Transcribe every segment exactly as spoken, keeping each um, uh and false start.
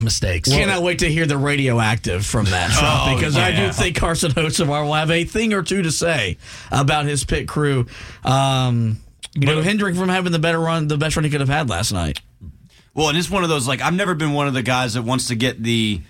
mistakes. Cannot wait to hear the radioactive from that truck Oh, because yeah. I do think Carson Hocevar will have a thing or two to say about his pit crew. Um, you know, hindering from having the better run, the best run he could have had last night. Well, and it's one of those, like, I've never been one of the guys that wants to get the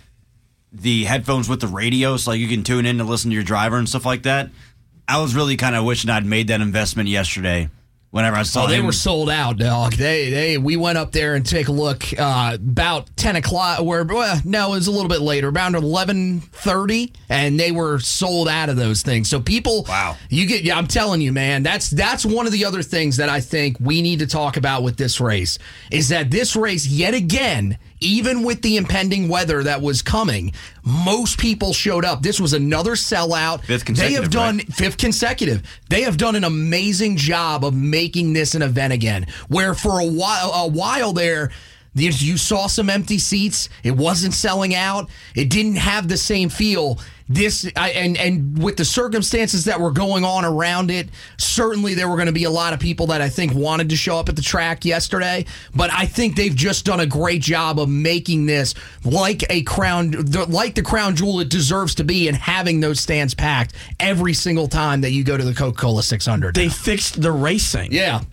the headphones with the radio so like you can tune in to listen to your driver and stuff like that. I was really kind of wishing I'd made that investment yesterday. Whenever I saw oh, they him. were sold out, dog. They they we went up there and take a look uh, about ten o'clock. Where well, no, it was a little bit later, around eleven thirty, and they were sold out of those things. So people, wow, you get. Yeah, I'm telling you, man. That's that's one of the other things that I think we need to talk about with this race is that this race yet again. Even with the impending weather that was coming, most people showed up. This was another sellout. Fifth consecutive, they have done right? fifth consecutive. They have done an amazing job of making this an event again. Where for a while, a while there, you saw some empty seats. It wasn't selling out. It didn't have the same feel. This I, and and with the circumstances that were going on around it, certainly there were going to be a lot of people that I think wanted to show up at the track yesterday. But I think they've just done a great job of making this like a crown, like the crown jewel it deserves to be, and having those stands packed every single time that you go to the Coca-Cola six hundred. They fixed the racing. Yeah,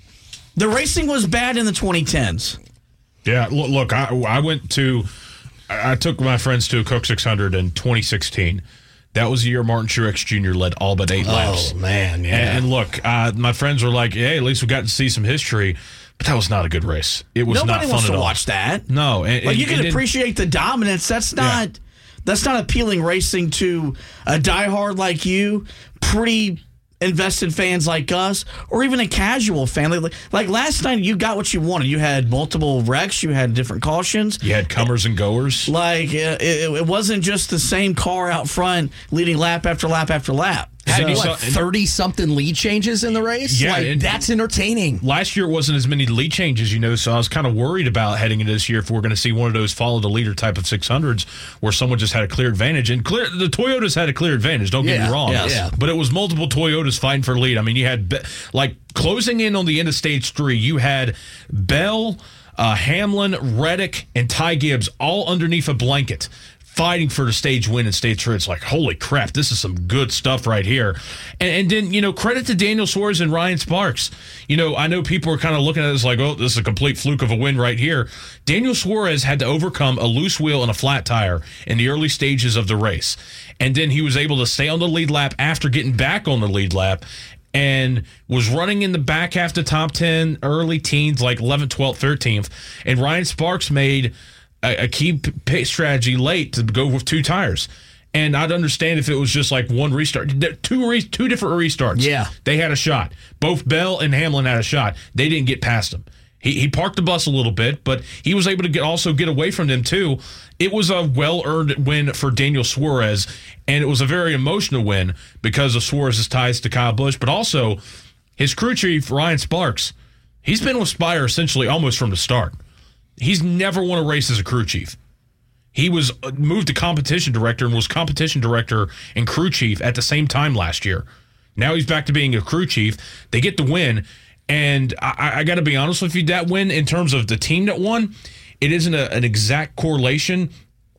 the racing was bad in the twenty tens. Yeah, look, look I, I went to. I took my friends to a Coke six hundred in twenty sixteen. That was the year Martin Truex Junior led all but eight laps. Oh, man, yeah. And, and look, uh, my friends were like, hey, at least we got to see some history. But that was not a good race. It was Nobody not fun wants at to all. watch that. No. And, like, and, you can and appreciate the dominance. That's not, Yeah. that's not appealing racing to a diehard like you, pretty invested fans like us, or even a casual fan. Like, like last night, you got what you wanted. You had multiple wrecks. You had different cautions. You had comers and goers. Like, it, it, it wasn't just the same car out front leading lap after lap after lap. Had So- what, thirty-something lead changes in the race? Yeah, like, and- that's entertaining. Last year wasn't as many lead changes, you know, so I was kind of worried about heading into this year if we're going to see one of those follow the leader type of six hundreds where someone just had a clear advantage. And clear, the Toyotas had a clear advantage, don't get Yeah, me wrong. yes. yeah. But it was multiple Toyotas fighting for lead. I mean, you had, Be- like, closing in on the end of stage three, you had Bell, uh, Hamlin, Reddick, and Ty Gibbs all underneath a blanket, fighting for the stage win in stage three. It's like, holy crap, this is some good stuff right here. And, and then, you know, credit to Daniel Suarez and Ryan Sparks. You know, I know people are kind of looking at this like, oh, this is a complete fluke of a win right here. Daniel Suarez had to overcome a loose wheel and a flat tire in the early stages of the race. And then he was able to stay on the lead lap after getting back on the lead lap and was running in the back half to top ten, early teens, like eleventh, twelfth, thirteenth. And Ryan Sparks made a key pit strategy late to go with two tires. And I'd understand if it was just like one restart. Two re- two different restarts. Yeah. They had a shot. Both Bell and Hamlin had a shot. They didn't get past him. He he parked the bus a little bit, but he was able to get also get away from them too. It was a well-earned win for Daniel Suarez, and it was a very emotional win because of Suarez's ties to Kyle Busch, but also his crew chief, Ryan Sparks. He's been with Spire essentially almost from the start. He's never won a race as a crew chief. He was moved to competition director and was competition director and crew chief at the same time last year. Now he's back to being a crew chief. They get the win, and I, I got to be honest with you, that win in terms of the team that won, it isn't a, an exact correlation,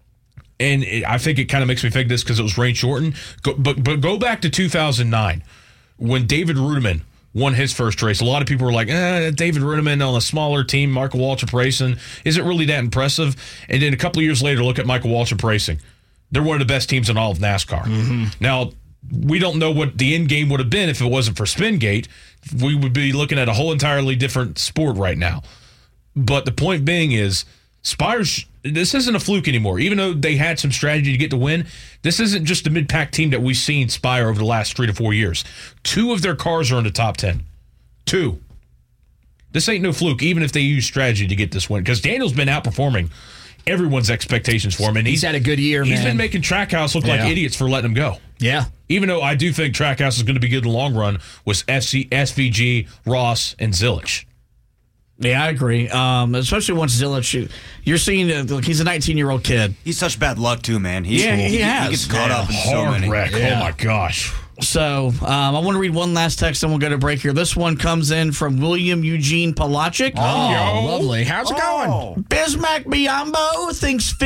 and it, I think it kind of makes me think this because it was rain shortened. Go, but but go back to two thousand nine when David Rudiman won his first race. A lot of people were like, eh, David Rudiman on a smaller team, Michael Waltrip Racing, isn't really that impressive. And then a couple of years later, look at Michael Waltrip Racing. They're one of the best teams in all of NASCAR. Mm-hmm. Now, we don't know what the end game would have been if it wasn't for Spingate. We would be looking at a whole entirely different sport right now. But the point being is, Spire's, this isn't a fluke anymore. Even though they had some strategy to get the win, this isn't just a mid-pack team that we've seen Spire over the last three to four years. Two of their cars are in the top ten. Two. This ain't no fluke, even if they use strategy to get this win. Because Daniel's been outperforming everyone's expectations for him. And he's, he's had a good year, he's man. He's been making Trackhouse look Yeah. like idiots for letting him go. Yeah. Even though I do think Trackhouse is going to be good in the long run with F C, S V G, Ross, and Zilich. Yeah, I agree. Um, especially once Zilich, you're seeing uh, look, he's a nineteen-year-old kid. He's such bad luck too, man. He's, Yeah, he he, has. he gets caught Yeah, up in so hard many. wreck. Yeah. Oh my gosh. So um, I want to read one last text, and we'll go to break here. This one comes in from William Eugene Palacic. Oh, lovely. How's it going? Bismack Biyombo thinks